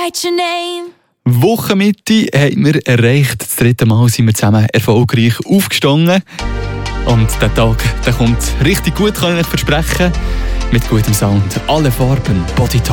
write your name. Wochenmitte haben wir erreicht. Das 3. Mal sind wir zusammen erfolgreich aufgestanden. Und der Tag, der kommt richtig gut, kann ich versprechen. Mit gutem Sound, alle Farben, Body Talk.